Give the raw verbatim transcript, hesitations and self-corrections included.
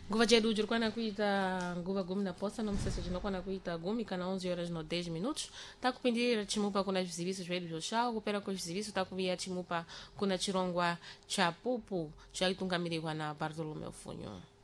Nguva jedu jurukwana kuita nguva gumi na posa não sei se jinokwana kuita gumi kana onze horas no dez minutos tá kupindira chimupa kuna serviços vedu joshao kupera com serviço tá kuvia chimupa kuna chirongwa cha pupu cha itungamirikwa na Bartolomeu Funyo.